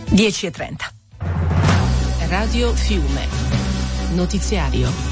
10:30. Radio Fiume. Notiziario.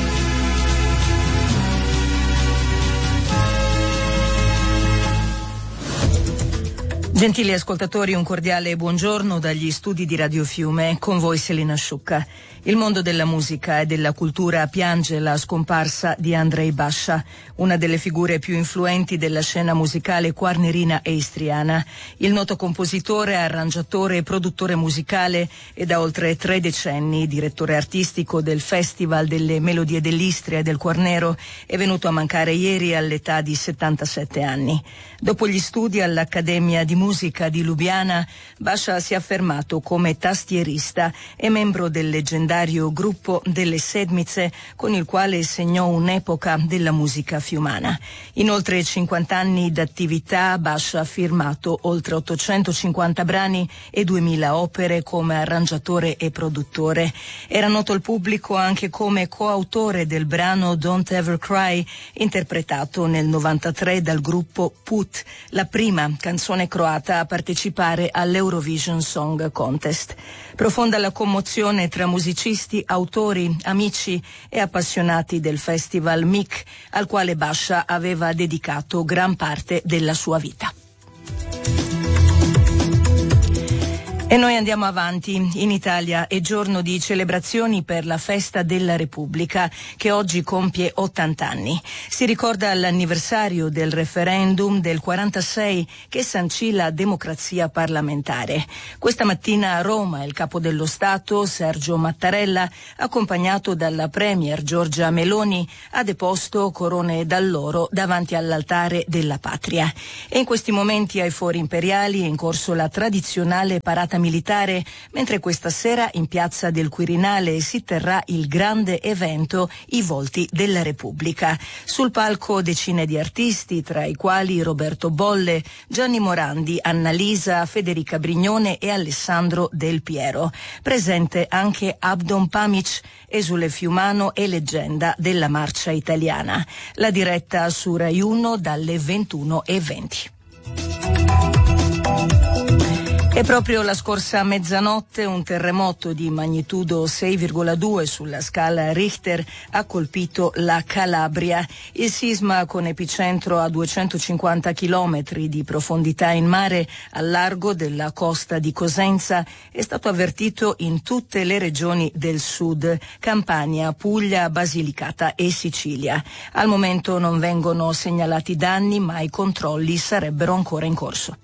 Gentili ascoltatori, un cordiale buongiorno dagli studi di Radio Fiume, con voi Selina Sciucca. Il mondo della musica e della cultura piange la scomparsa di Andrei Basha, una delle figure più influenti della scena musicale quarnerina e istriana. Il noto compositore, arrangiatore e produttore musicale e da oltre 3 decenni direttore artistico del Festival delle Melodie dell'Istria e del Quarnero, è venuto a mancare ieri all'età di 77 anni. Dopo gli studi all'Accademia di Musica di Lubiana, Basha si è affermato come tastierista e membro del leggendario gruppo delle Sedmice, con il quale segnò un'epoca della musica fiumana. In oltre 50 anni d'attività, Basha ha firmato oltre 850 brani e 2000 opere come arrangiatore e produttore. Era noto al pubblico anche come coautore del brano Don't Ever Cry, interpretato nel 93 dal gruppo Put, la prima canzone croata a partecipare all'Eurovision Song Contest. Profonda la commozione tra musicisti, autori, amici e appassionati del Festival MIC, al quale Basha aveva dedicato gran parte della sua vita. E noi andiamo avanti. In Italia è giorno di celebrazioni per la festa della Repubblica, che oggi compie 80 anni. Si ricorda l'anniversario del referendum del 46 che sancì la democrazia parlamentare. Questa mattina a Roma il capo dello Stato, Sergio Mattarella, accompagnato dalla premier Giorgia Meloni, ha deposto corone d'alloro davanti all'altare della patria. E in questi momenti ai fori imperiali è in corso la tradizionale parata militare, mentre questa sera in piazza del Quirinale si terrà il grande evento I Volti della Repubblica. Sul palco decine di artisti, tra i quali Roberto Bolle, Gianni Morandi, Annalisa, Federica Brignone e Alessandro Del Piero. Presente anche Abdon Pamic, esule fiumano e leggenda della marcia italiana. La diretta su Rai 1 dalle 21:20. E proprio la scorsa mezzanotte un terremoto di magnitudo 6,2 sulla scala Richter ha colpito la Calabria. Il sisma, con epicentro a 250 chilometri di profondità in mare al largo della costa di Cosenza, è stato avvertito in tutte le regioni del sud: Campania, Puglia, Basilicata e Sicilia. Al momento non vengono segnalati danni, ma i controlli sarebbero ancora in corso.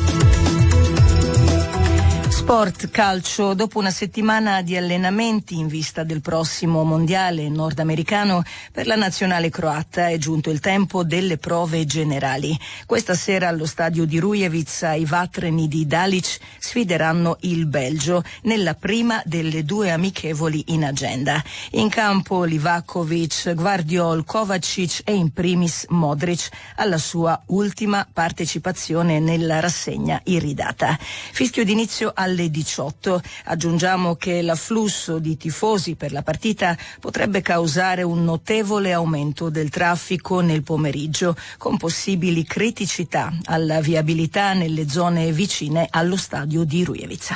Sport, calcio. Dopo una settimana di allenamenti in vista del prossimo mondiale nordamericano, per la nazionale croata è giunto il tempo delle prove generali. Questa sera allo stadio di Rujevica i vatreni di Dalic sfideranno il Belgio nella prima delle 2 amichevoli in agenda. In campo Livakovic, Gvardiol, Kovacic e in primis Modric, alla sua ultima partecipazione nella rassegna iridata. Fischio d'inizio alle 18. Aggiungiamo che l'afflusso di tifosi per la partita potrebbe causare un notevole aumento del traffico nel pomeriggio, con possibili criticità alla viabilità nelle zone vicine allo stadio di Rujevica.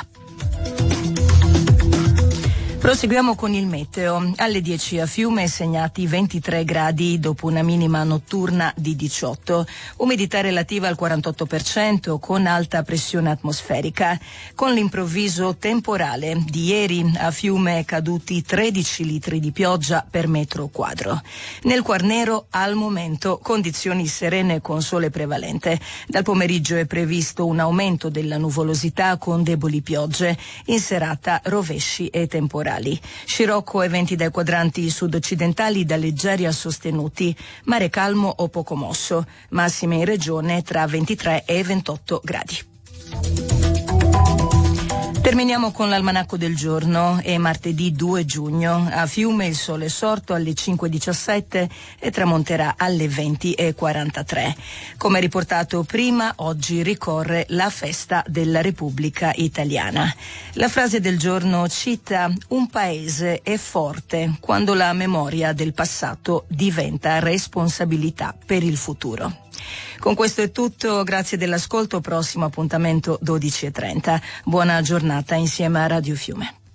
Proseguiamo con il meteo. Alle 10 a Fiume segnati 23 gradi dopo una minima notturna di 18. Umidità relativa al 48% con alta pressione atmosferica. Con l'improvviso temporale di ieri a Fiume caduti 13 litri di pioggia per metro quadro. Nel Quarnero al momento condizioni serene con sole prevalente. Dal pomeriggio è previsto un aumento della nuvolosità con deboli piogge. In serata rovesci e temporali. Scirocco e venti dai quadranti sud-occidentali da leggeri a sostenuti, mare calmo o poco mosso, massime in regione tra 23 e 28 gradi. Terminiamo con l'almanacco del giorno. È martedì 2 giugno. A Fiume il sole è sorto alle 5:17 e tramonterà alle 20:43. Come riportato prima, oggi ricorre la festa della Repubblica Italiana. La frase del giorno cita: un paese è forte quando la memoria del passato diventa responsabilità per il futuro. Con questo è tutto, grazie dell'ascolto, prossimo appuntamento 12:30. Buona giornata insieme a Radio Fiume.